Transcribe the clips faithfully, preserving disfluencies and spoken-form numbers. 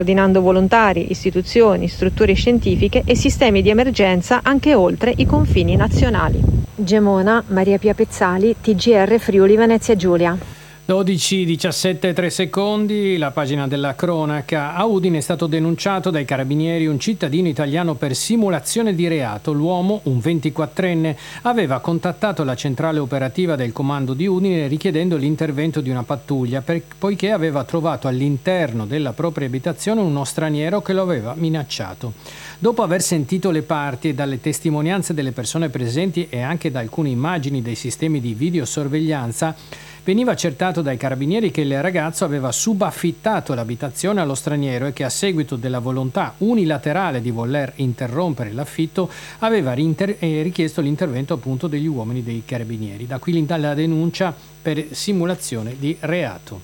coordinando volontari, istituzioni, strutture scientifiche e sistemi di emergenza anche oltre i confini nazionali. Gemona, Maria Pia Pezzali, T G R Friuli Venezia Giulia. dodici diciassette tre secondi, la pagina della cronaca. A Udine è stato denunciato dai carabinieri un cittadino italiano per simulazione di reato. L'uomo, un ventiquattrenne, aveva contattato la centrale operativa del comando di Udine richiedendo l'intervento di una pattuglia per, poiché aveva trovato all'interno della propria abitazione uno straniero che lo aveva minacciato. Dopo aver sentito le parti e dalle testimonianze delle persone presenti e anche da alcune immagini dei sistemi di videosorveglianza, veniva accertato dai carabinieri che il ragazzo aveva subaffittato l'abitazione allo straniero e che a seguito della volontà unilaterale di voler interrompere l'affitto aveva rinter- eh, richiesto l'intervento appunto degli uomini dei carabinieri. Da qui la denuncia per simulazione di reato.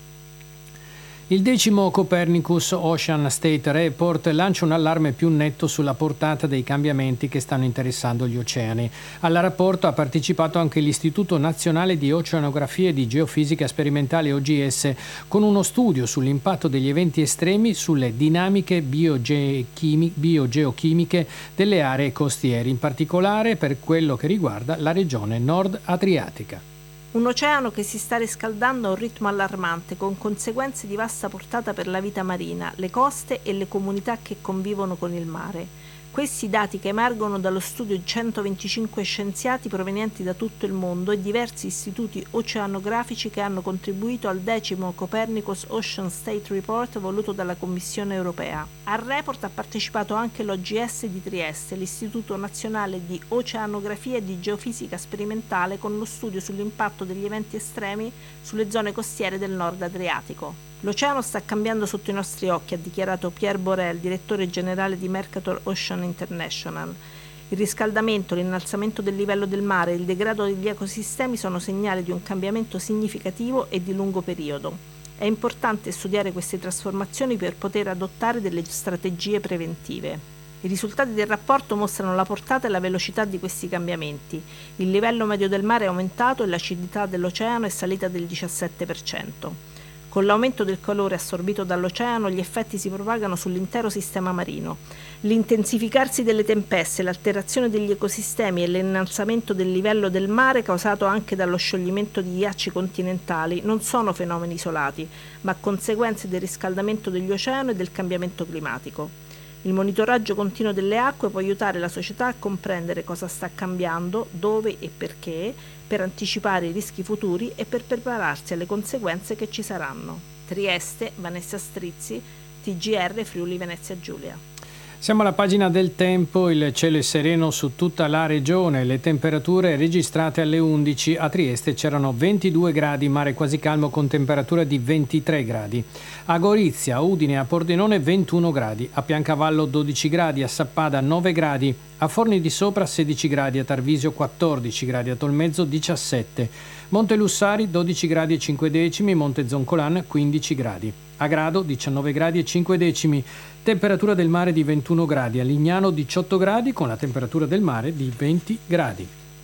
Il decimo Copernicus Ocean State Report lancia un allarme più netto sulla portata dei cambiamenti che stanno interessando gli oceani. Al rapporto ha partecipato anche l'Istituto Nazionale di Oceanografia e di Geofisica Sperimentale O G S, con uno studio sull'impatto degli eventi estremi sulle dinamiche biogeochimi- biogeochimiche delle aree costiere, in particolare per quello che riguarda la regione nord adriatica. Un oceano che si sta riscaldando a un ritmo allarmante, con conseguenze di vasta portata per la vita marina, le coste e le comunità che convivono con il mare. Questi dati che emergono dallo studio di centoventicinque scienziati provenienti da tutto il mondo e diversi istituti oceanografici che hanno contribuito al decimo Copernicus Ocean State Report voluto dalla Commissione europea. Al report ha partecipato anche l'O G S di Trieste, l'Istituto Nazionale di Oceanografia e di Geofisica Sperimentale, con lo studio sull'impatto degli eventi estremi sulle zone costiere del nord Adriatico. L'oceano sta cambiando sotto i nostri occhi, ha dichiarato Pierre Borel, direttore generale di Mercator Ocean International. Il riscaldamento, l'innalzamento del livello del mare e il degrado degli ecosistemi sono segnali di un cambiamento significativo e di lungo periodo. È importante studiare queste trasformazioni per poter adottare delle strategie preventive. I risultati del rapporto mostrano la portata e la velocità di questi cambiamenti. Il livello medio del mare è aumentato e l'acidità dell'oceano è salita del diciassette per cento. Con l'aumento del calore assorbito dall'oceano, gli effetti si propagano sull'intero sistema marino. L'intensificarsi delle tempeste, l'alterazione degli ecosistemi e l'innalzamento del livello del mare causato anche dallo scioglimento di ghiacci continentali non sono fenomeni isolati, ma conseguenze del riscaldamento degli oceani e del cambiamento climatico. Il monitoraggio continuo delle acque può aiutare la società a comprendere cosa sta cambiando, dove e perché, per anticipare i rischi futuri e per prepararsi alle conseguenze che ci saranno. Trieste, Vanessa Strizzi, T G R Friuli Venezia Giulia. Siamo alla pagina del tempo, il cielo è sereno su tutta la regione, le temperature registrate alle undici, a Trieste c'erano ventidue gradi, mare quasi calmo con temperatura di ventitré gradi, a Gorizia, a Udine e a Pordenone ventuno gradi, a Piancavallo dodici gradi, a Sappada nove gradi, a Forni di Sopra sedici gradi, a Tarvisio quattordici gradi, a Tolmezzo diciassette, Montelussari dodici gradi e cinque decimi, Monte Zoncolan quindici gradi. A Grado diciannove gradi e cinque decimi, temperatura del mare di ventuno gradi, a Lignano diciotto gradi con la temperatura del mare di venti gradi.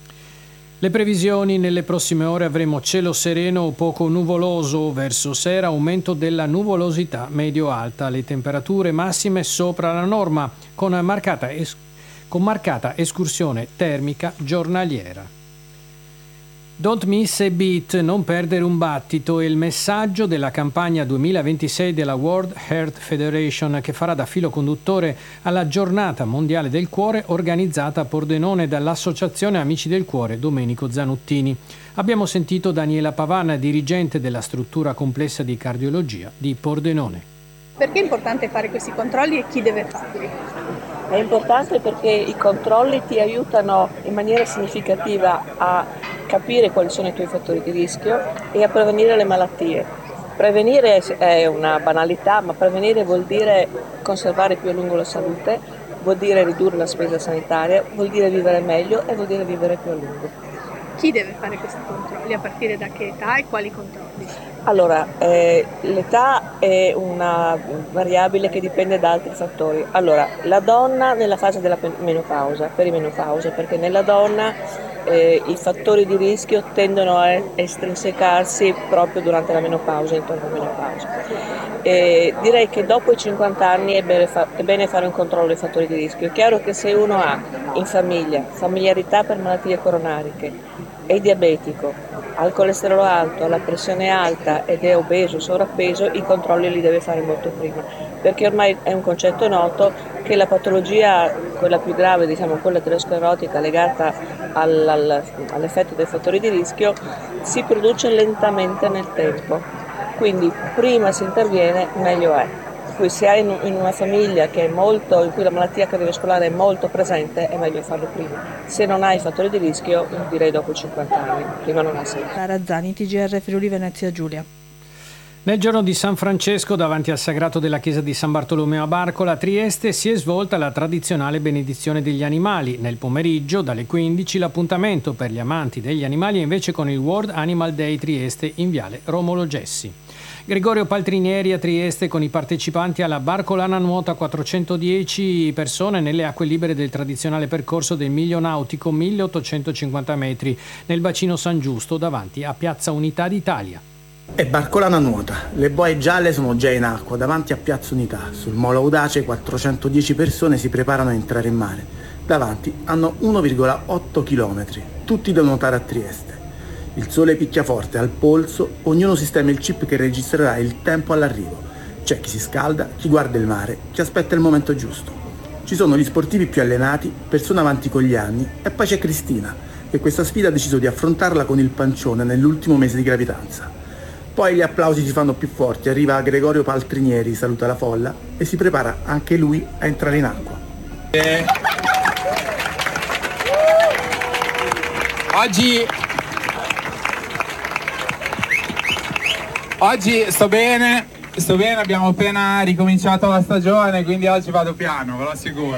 Le previsioni: nelle prossime ore avremo cielo sereno o poco nuvoloso, verso sera aumento della nuvolosità medio-alta, le temperature massime sopra la norma con marcata, es- con marcata escursione termica giornaliera. Don't miss a beat, non perdere un battito, è il messaggio della campagna duemilaventisei della World Heart Federation, che farà da filo conduttore alla giornata mondiale del cuore organizzata a Pordenone dall'Associazione Amici del Cuore Domenico Zanuttini. Abbiamo sentito Daniela Pavana, dirigente della struttura complessa di cardiologia di Pordenone. Perché è importante fare questi controlli e chi deve farli? È importante perché i controlli ti aiutano in maniera significativa a capire quali sono i tuoi fattori di rischio e a prevenire le malattie. Prevenire è una banalità, ma prevenire vuol dire conservare più a lungo la salute, vuol dire ridurre la spesa sanitaria, vuol dire vivere meglio e vuol dire vivere più a lungo. Chi deve fare questi controlli? A partire da che età e quali controlli? Allora, eh, l'età è una variabile che dipende da altri fattori. Allora, la donna nella fase della menopausa, perimenopausa, perché nella donna eh, i fattori di rischio tendono a estrinsecarsi proprio durante la menopausa, intorno alla menopausa. Eh, direi che dopo i cinquanta anni è bene, fa- è bene fare un controllo dei fattori di rischio. È chiaro che se uno ha in famiglia familiarità per malattie coronariche, è diabetico, ha il colesterolo alto, ha la pressione alta ed è obeso, sovrappeso, i controlli li deve fare molto prima, perché ormai è un concetto noto che la patologia, quella più grave, diciamo quella aterosclerotica legata al, al, all'effetto dei fattori di rischio, si produce lentamente nel tempo, quindi prima si interviene meglio è. Poi se hai in una famiglia che è molto, in cui la malattia cardiovascolare è molto presente, è meglio farlo prima. Se non hai fattori di rischio, direi dopo i cinquanta anni, prima non ha senso. Sara Zani, T G R Friuli Venezia Giulia. Nel giorno di San Francesco, davanti al sagrato della chiesa di San Bartolomeo a Barcola, a Trieste, si è svolta la tradizionale benedizione degli animali. Nel pomeriggio, dalle quindici, l'appuntamento per gli amanti degli animali è invece con il World Animal Day Trieste in viale Romolo Gessi. Gregorio Paltrinieri a Trieste con i partecipanti alla Barcolana Nuota, quattrocentodieci persone nelle acque libere del tradizionale percorso del Miglio Nautico, milleottocentocinquanta metri, nel bacino San Giusto, davanti a Piazza Unità d'Italia. È Barcolana Nuota, le boe gialle sono già in acqua davanti a Piazza Unità. Sul Molo Audace quattrocentodieci persone si preparano a entrare in mare. Davanti hanno uno virgola otto chilometri, tutti da nuotare a Trieste. Il sole picchia forte al polso, ognuno sistema il chip che registrerà il tempo all'arrivo. C'è chi si scalda, chi guarda il mare, chi aspetta il momento giusto. Ci sono gli sportivi più allenati, persone avanti con gli anni, e poi c'è Cristina, che questa sfida ha deciso di affrontarla con il pancione nell'ultimo mese di gravidanza. Poi gli applausi si fanno più forti, arriva Gregorio Paltrinieri, saluta la folla e si prepara anche lui a entrare in acqua. Eh. Oggi... Oggi sto bene, sto bene, abbiamo appena ricominciato la stagione, quindi oggi vado piano, ve lo assicuro.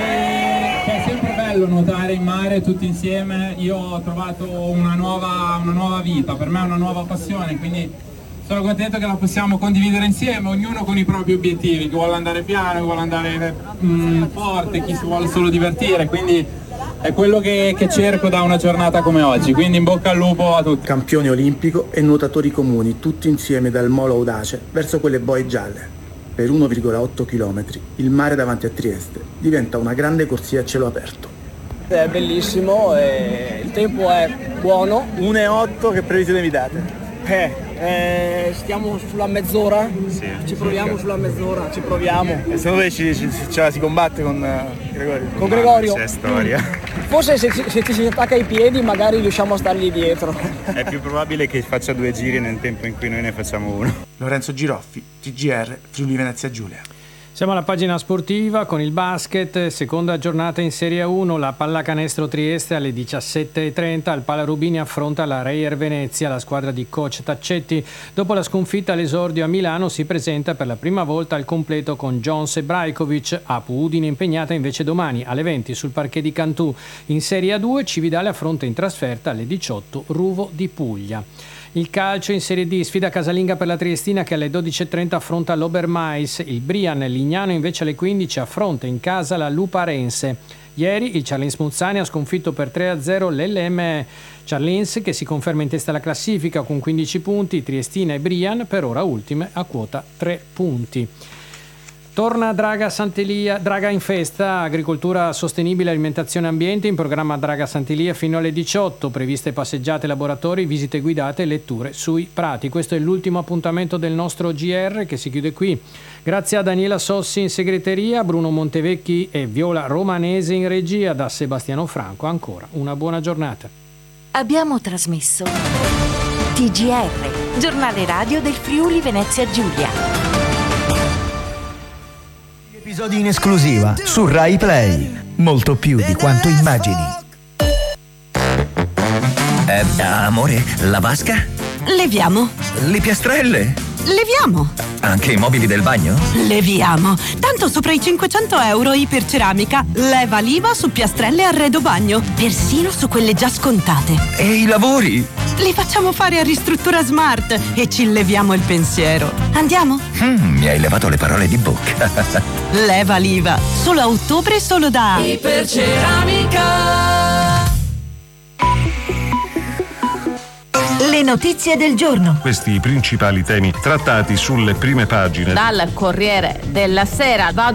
E è sempre bello nuotare in mare tutti insieme. Io ho trovato una nuova, una nuova vita, per me è una nuova passione, quindi sono contento che la possiamo condividere insieme, ognuno con i propri obiettivi, chi vuole andare piano, chi vuole andare mh, forte, chi si vuole solo divertire, quindi è quello che, che cerco da una giornata come oggi, quindi in bocca al lupo a tutti. Campione olimpico e nuotatori comuni, tutti insieme dal Molo Audace verso quelle boe gialle. Per uno virgola otto chilometri il mare davanti a Trieste diventa una grande corsia a cielo aperto. È bellissimo e il tempo è buono. uno virgola otto, che previsione vi date? Eh, eh, stiamo sulla mezz'ora, sì, ci proviamo sì. Sulla mezz'ora, ci proviamo. E secondo te ci, ci, ce la si combatte con uh, Gregorio? Con Gregorio? C'è storia. Forse se, se ci si attacca ai piedi magari riusciamo a stargli dietro. È più probabile che faccia due giri nel tempo in cui noi ne facciamo uno. Lorenzo Giroffi, T G R Friuli Venezia Giulia. Siamo alla pagina sportiva con il basket, seconda giornata in Serie uno, la Pallacanestro Trieste alle diciassette e trenta, al Pala Rubini affronta la Reyer Venezia, la squadra di coach Taccetti. Dopo la sconfitta all'esordio a Milano si presenta per la prima volta al completo con Jones e Brajkovic, Apu Udine impegnata invece domani alle venti sul parquet di Cantù. In Serie A due Cividale affronta in trasferta alle diciotto Ruvo di Puglia. Il calcio in Serie D, sfida casalinga per la Triestina che alle dodici e trenta affronta l'Obermais, il Brian Lignano invece alle quindici affronta in casa la Luparense. Ieri il Charlins Muzzani ha sconfitto per tre a zero l'L M Charlins che si conferma in testa alla classifica con quindici punti, Triestina e Brian per ora ultime a quota tre punti. Torna Draga Sant'Elia, Draga in festa, agricoltura sostenibile, alimentazione e ambiente, in programma Draga Sant'Elia fino alle diciotto, previste passeggiate, laboratori, visite guidate e letture sui prati. Questo è l'ultimo appuntamento del nostro G R che si chiude qui. Grazie a Daniela Sossi in segreteria, Bruno Montevecchi e Viola Romanese in regia, da Sebastiano Franco ancora una buona giornata. Abbiamo trasmesso T G R, giornale radio del Friuli Venezia Giulia. Episodi in esclusiva su Rai Play. Molto più di quanto immagini. Eh, amore, la vasca? Leviamo. Le piastrelle? Leviamo. Anche i mobili del bagno? Leviamo. Tanto sopra i cinquecento euro Iperceramica. Leva l'I V A su piastrelle e arredo bagno. Persino su quelle già scontate. E i lavori? Li facciamo fare a Ristruttura Smart e ci leviamo il pensiero. Andiamo? Mm, mi hai levato le parole di bocca. Leva l'I V A. Solo a ottobre, solo da Iperceramica. Le notizie del giorno. Questi i principali temi trattati sulle prime pagine. Dal Corriere della Sera vado